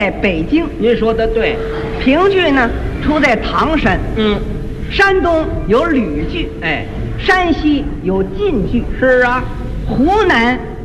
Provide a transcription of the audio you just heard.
北京。 您说的对。 评剧呢出在唐山。山东有吕剧， 哎， 山西有晋剧， 是啊， 湖南